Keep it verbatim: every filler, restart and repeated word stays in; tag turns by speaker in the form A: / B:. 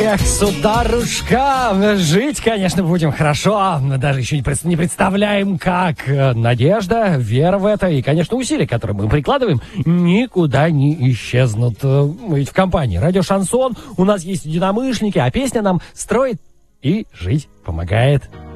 A: Эх, сударушка, жить, конечно, будем хорошо, даже еще не, пред, не представляем, как. Надежда, вера в это и, конечно, усилия, которые мы прикладываем, никуда не исчезнут. Мы ведь в компании «Радио Шансон», у нас есть единомышленники, а песня нам строит и жить помогает.